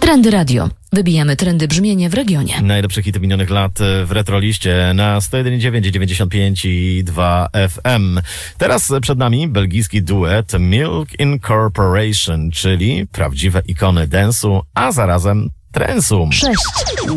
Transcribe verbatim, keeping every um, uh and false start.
Trendy Radio. Wybijamy trendy brzmienia w regionie. Najlepsze hity minionych lat w Retroliście na sto jeden i dziewięć, dziewięćdziesiąt pięć i dwa F M. Teraz przed nami belgijski duet Milk Incorporation, czyli prawdziwe ikony dance'u, a zarazem trance'u. sześć.